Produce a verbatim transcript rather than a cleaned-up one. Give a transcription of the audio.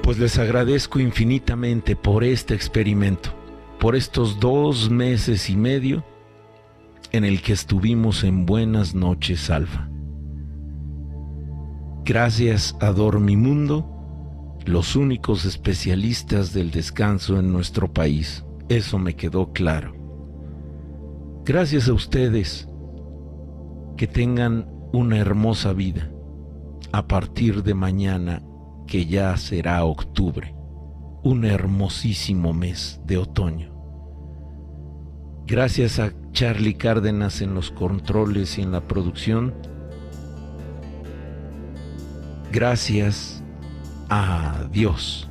Pues les agradezco infinitamente por este experimento, por estos dos meses y medio en el que estuvimos en Buenas Noches Alfa. Gracias a Dormimundo, los únicos especialistas del descanso en nuestro país. Eso me quedó claro. Gracias a ustedes. Que tengan una hermosa vida a partir de mañana, que ya será octubre, un hermosísimo mes de otoño. Gracias a Charlie Cárdenas en los controles y en la producción. Gracias a Dios